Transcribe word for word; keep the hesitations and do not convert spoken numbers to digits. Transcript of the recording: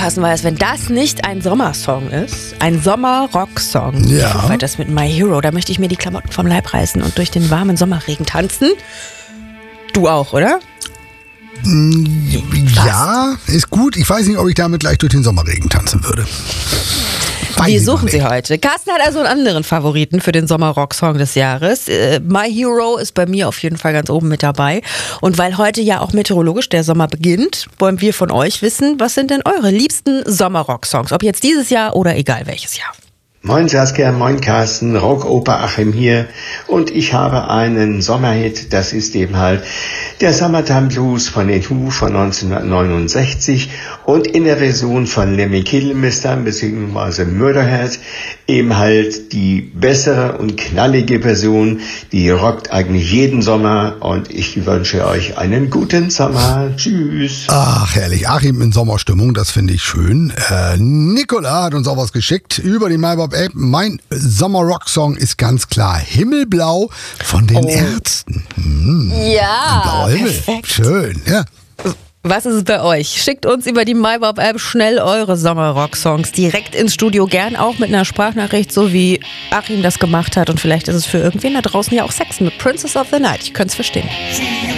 Carsten Weiß, wenn das nicht ein Sommersong ist, ein Sommer-Rock-Song, Ja. Foo das mit My Hero, da möchte ich mir die Klamotten vom Leib reißen und durch den warmen Sommerregen tanzen. Du auch, oder? Ja, ist gut. Ich weiß nicht, ob ich damit gleich durch den Sommerregen tanzen würde. Weiß Wir ich noch suchen sie nicht. heute. Carsten hat also einen anderen Favoriten für den Sommer-Rock-Song des Jahres. Äh, My Hero ist bei mir auf jeden Fall ganz oben mit dabei. Und weil heute ja auch meteorologisch der Sommer beginnt, wollen wir von euch wissen, was sind denn eure liebsten Sommer-Rock-Songs? Ob jetzt dieses Jahr oder egal welches Jahr. Moin Saskia, moin Carsten, Rockoper Achim hier und ich habe einen Sommerhit, das ist eben halt der Summertime Blues von den Who von neunzehnhundertneunundsechzig und in der Version von Lemmy Kilmister bzw. Murderhead eben halt die bessere und knallige Version, die rockt eigentlich jeden Sommer und ich wünsche euch einen guten Sommer. Tschüss. Ach, herrlich. Achim in Sommerstimmung, das finde ich schön. Äh, Nicola hat uns auch was geschickt über die MyBob App. Mein Sommer-Rock-Song ist ganz klar Himmelblau von den Oh. Ärzten. Hm. Ja, Blauer Himmel. perfekt. Schön, ja. Was ist es bei euch? Schickt uns über die MyBob-App schnell eure Sommer-Rock-Songs direkt ins Studio, gern auch mit einer Sprachnachricht, so wie Achim das gemacht hat. Und vielleicht ist es für irgendwen da draußen ja auch Sex mit Princess of the Night. Ich könnte es verstehen.